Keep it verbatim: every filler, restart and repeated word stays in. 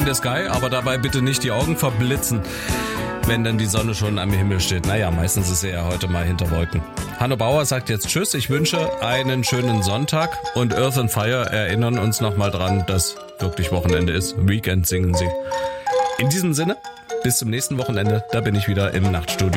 the Sky, aber dabei bitte nicht die Augen verblitzen, wenn dann die Sonne schon am Himmel steht. Naja, meistens ist sie ja heute mal hinter Wolken. Hanno Bauer sagt jetzt Tschüss. Ich wünsche einen schönen Sonntag und Earth and Fire erinnern uns nochmal dran, dass wirklich Wochenende ist. Weekend singen sie. In diesem Sinne, bis zum nächsten Wochenende. Da bin ich wieder im Nachtstudio.